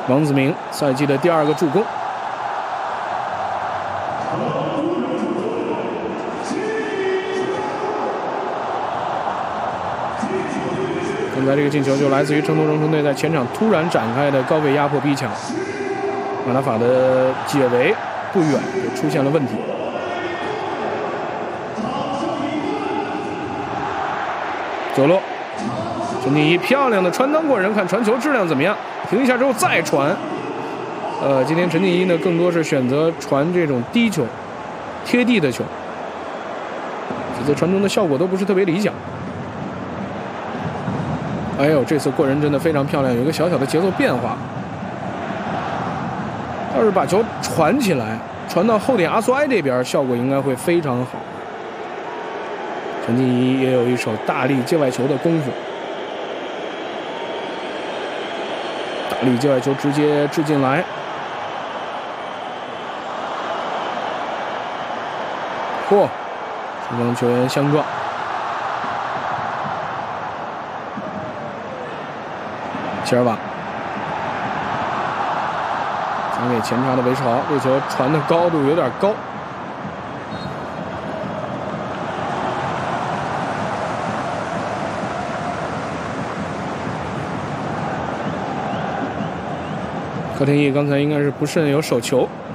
王子铭赛季的第2个助攻。刚才这个进球就来自于成都荣城队在前场突然展开的高位压迫逼抢，马拉法的解围不远就出现了问题。左路，陈静怡漂亮的传裆过人，看传球质量怎么样？停一下之后再传。今天陈静怡呢更多是选择传这种低球、贴地的球，几次传中的效果都不是特别理想。哎呦，这次过人真的非常漂亮，有一个小小的节奏变化。要是把球传起来，传到后点阿苏埃这边，效果应该会非常好。陈静怡也有一手大力界外球的功夫，大力界外球直接掷进来。嚯，双方球员相撞。齐尔瓦传给前插的韦世豪，这球传的高度有点高。柯天意刚才应该是不慎有手球。